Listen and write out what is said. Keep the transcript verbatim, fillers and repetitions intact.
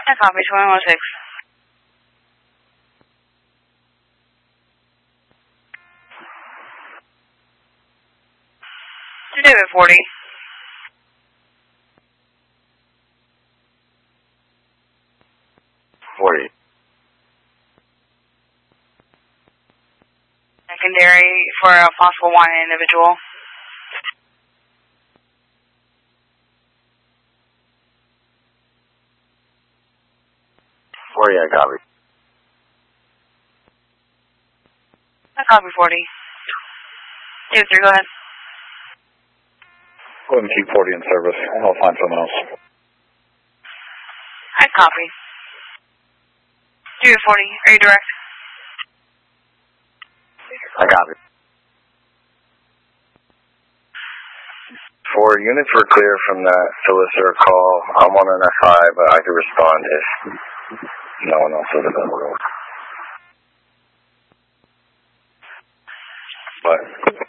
I copy, twenty-one oh six. David forty. forty. Secondary for a possible wanted individual. forty, I copy. I copy forty. David three, go ahead. Go ahead and keep forty in service. I'll find someone else. I copy. David forty, are you direct? I copy. Four units were clear from that solicitor call. I'm on an F I, but I could respond if no one else is available. But